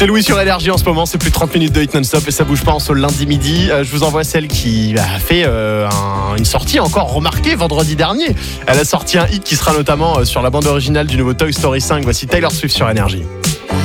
C'est Louis sur Énergie en ce moment, c'est plus de 30 minutes de hit non-stop et ça bouge pas en ce lundi midi. Je vous envoie celle qui a fait une sortie encore remarquée vendredi dernier. Elle a sorti un hit qui sera notamment sur la bande originale du nouveau Toy Story 5. Voici Taylor Swift sur Énergie.